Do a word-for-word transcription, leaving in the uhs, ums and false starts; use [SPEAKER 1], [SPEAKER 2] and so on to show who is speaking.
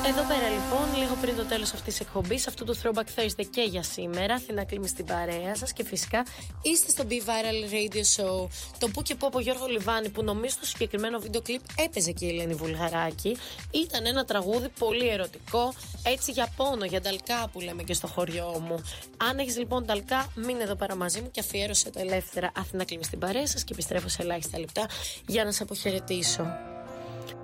[SPEAKER 1] Εδώ πέρα λοιπόν, λίγο πριν το τέλος αυτής της εκπομπής, αυτού του Throwback Thursday και για σήμερα, Αθηνά Κλίμη στην παρέα σας και φυσικά είστε στο Be Viral Radio Show. Το που και που από Γιώργο Λιβάνη, που νομίζω στο συγκεκριμένο βίντεο κλιπ έπαιζε και η Ελένη Βουλγαράκη. Ήταν ένα τραγούδι πολύ ερωτικό, έτσι για πόνο, για νταλκά που λέμε και στο χωριό μου. Αν έχεις λοιπόν νταλκά, μείνε εδώ πέρα μαζί μου και αφιέρωσε το ελεύθερα. Αθηνά Κλίμη στην παρέα σας και επιστρέφω σε ελάχιστα λεπτά για να σε αποχαιρετήσω.